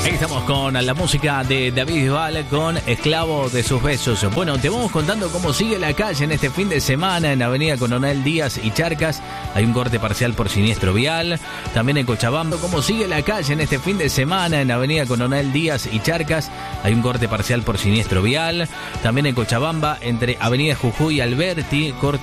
Ahí estamos con la música de David Bisbal con Esclavo de sus besos. Bueno, te vamos contando cómo sigue la calle en este fin de semana en Avenida Coronel Díaz y Charcas. Hay un corte parcial por siniestro vial. También en Cochabamba, cómo sigue la calle en este fin de semana en Avenida Coronel Díaz y Charcas. Hay un corte parcial por siniestro vial. También en Cochabamba, entre Avenida Jujuy y Alberti, corte